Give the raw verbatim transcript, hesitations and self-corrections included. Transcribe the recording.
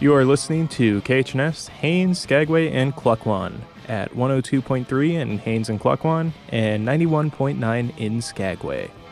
You are listening to K H N S Haines, Skagway, and Klukwan at one oh two point three in Haines and Klukwan and ninety-one point nine in Skagway.